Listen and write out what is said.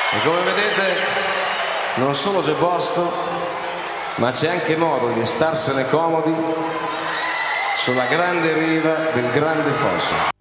E come vedete non solo c'è posto, ma c'è anche modo di starsene comodi sulla grande riva del grande fosso.